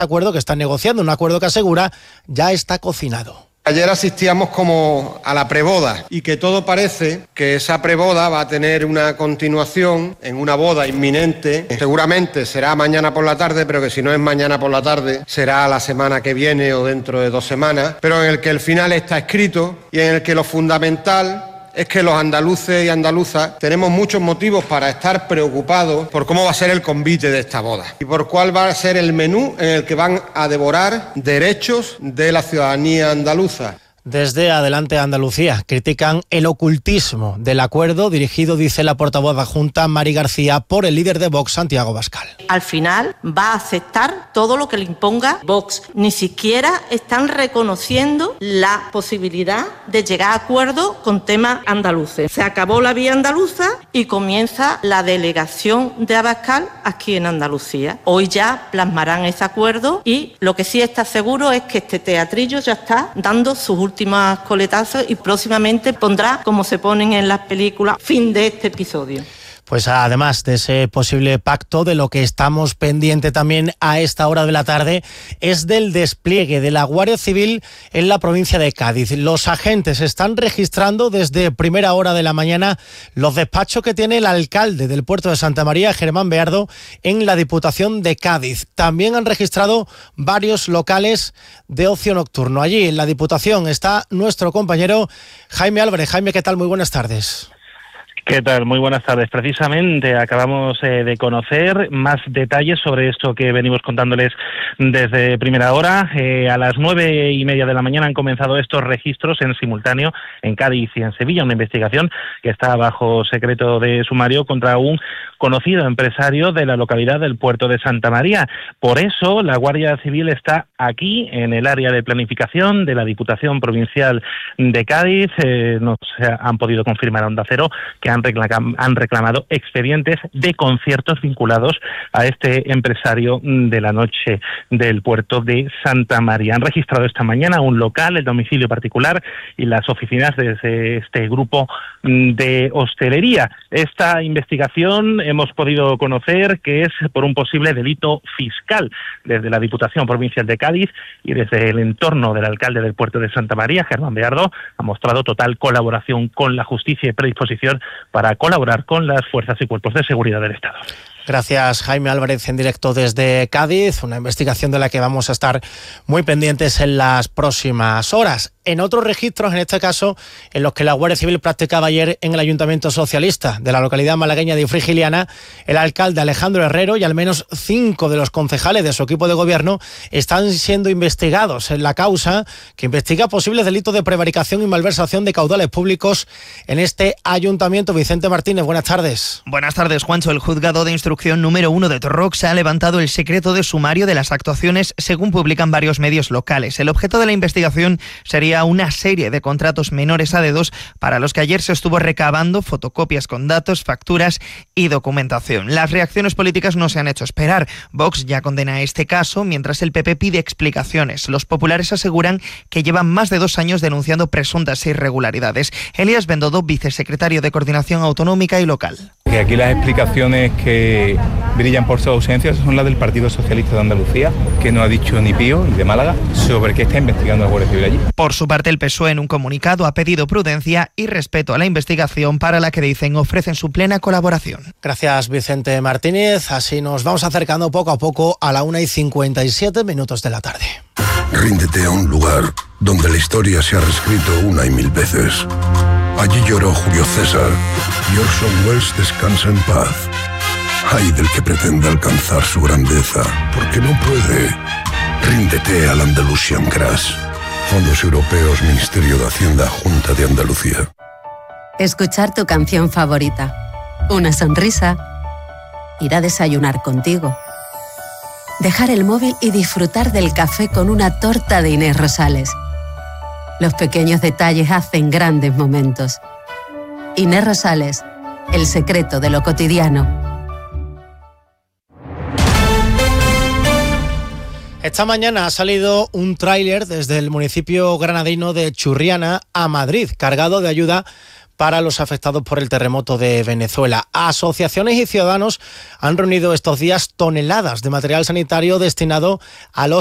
acuerdo que están negociando, un acuerdo que asegura ya está cocinado. Ayer asistíamos como a la preboda y que todo parece que esa preboda va a tener una continuación en una boda inminente. Seguramente será mañana por la tarde, pero que si no es mañana por la tarde será la semana que viene o dentro de 2 semanas, pero en el que el final está escrito y en el que lo fundamental es que los andaluces y andaluzas tenemos muchos motivos para estar preocupados por cómo va a ser el convite de esta boda y por cuál va a ser el menú en el que van a devorar derechos de la ciudadanía andaluza. Desde Adelante Andalucía critican el ocultismo del acuerdo dirigido, dice la portavoz adjunta Mari García, por el líder de Vox, Santiago Abascal. Al final va a aceptar todo lo que le imponga Vox. Ni siquiera están reconociendo la posibilidad de llegar a acuerdos con temas andaluces. Se acabó la vía andaluza y comienza la delegación de Abascal aquí en Andalucía. Hoy ya plasmarán ese acuerdo y lo que sí está seguro es que este teatrillo ya está dando sus últimos coletazos y próximamente pondrá, como se ponen en las películas, fin de este episodio. Pues además de ese posible pacto, de lo que estamos pendiente también a esta hora de la tarde es del despliegue de la Guardia Civil en la provincia de Cádiz. Los agentes están registrando desde primera hora de la mañana los despachos que tiene el alcalde del puerto de Santa María, Germán Beardo, en la Diputación de Cádiz. También han registrado varios locales de ocio nocturno. Allí en la Diputación está nuestro compañero Jaime Álvarez. Jaime, ¿qué tal? Muy buenas tardes. ¿Qué tal? Muy buenas tardes. Precisamente acabamos de conocer más detalles sobre esto que venimos contándoles desde primera hora. A las 9:30 de la mañana han comenzado estos registros en simultáneo en Cádiz y en Sevilla, una investigación que está bajo secreto de sumario contra un conocido empresario de la localidad del puerto de Santa María. Por eso la Guardia Civil está aquí en el área de planificación de la Diputación Provincial de Cádiz. Nos han podido confirmar a Onda Cero que han reclamado expedientes de conciertos vinculados a este empresario de la noche del puerto de Santa María. Han registrado esta mañana un local, el domicilio particular y las oficinas de este grupo de hostelería. Esta investigación hemos podido conocer que es por un posible delito fiscal. Desde la Diputación Provincial de Cádiz y desde el entorno del alcalde del puerto de Santa María, Germán Beardo, ha mostrado total colaboración con la justicia y predisposición para colaborar con las fuerzas y cuerpos de seguridad del Estado. Gracias, Jaime Álvarez, en directo desde Cádiz, una investigación de la que vamos a estar muy pendientes en las próximas horas. En otros registros, en este caso, en los que la Guardia Civil practicaba ayer en el Ayuntamiento Socialista de la localidad malagueña de Frigiliana, el alcalde Alejandro Herrero y al menos 5 de los concejales de su equipo de gobierno están siendo investigados en la causa que investiga posibles delitos de prevaricación y malversación de caudales públicos en este ayuntamiento. Vicente Martínez, buenas tardes. Buenas tardes, Juancho. El juzgado de instrucción número 1 de Torrox ha levantado el secreto de sumario de las actuaciones, según publican varios medios locales. El objeto de la investigación sería una serie de contratos menores a dedos para los que ayer se estuvo recabando fotocopias con datos, facturas y documentación. Las reacciones políticas no se han hecho esperar. Vox ya condena este caso, mientras el PP pide explicaciones. Los populares aseguran que llevan más de 2 años denunciando presuntas irregularidades. Elías Bendodo, vicesecretario de Coordinación Autonómica y Local. Que aquí las explicaciones que brillan por su ausencia son las del Partido Socialista de Andalucía, que no ha dicho ni pío, y de Málaga, sobre qué está investigando la Guardia Civil allí. Por su parte, el PSOE en un comunicado ha pedido prudencia y respeto a la investigación, para la que dicen ofrecen su plena colaboración. Gracias, Vicente Martínez. Así nos vamos acercando poco a poco a la 1:57 de la tarde. Ríndete a un lugar donde la historia se ha reescrito 1 y 1000 veces. Allí lloró Julio César y Orson Welles descansa en paz. Ay del que pretenda alcanzar su grandeza, porque no puede. Ríndete al Andalusian Crash. Fondos Europeos, Ministerio de Hacienda, Junta de Andalucía. Escuchar tu canción favorita. Una sonrisa. Ir a desayunar contigo. Dejar el móvil y disfrutar del café con una torta de Inés Rosales. Los pequeños detalles hacen grandes momentos. Inés Rosales, el secreto de lo cotidiano. Esta mañana ha salido un tráiler desde el municipio granadino de Churriana a Madrid, cargado de ayuda para los afectados por el terremoto de Venezuela. Asociaciones y ciudadanos han reunido estos días toneladas de material sanitario destinado a los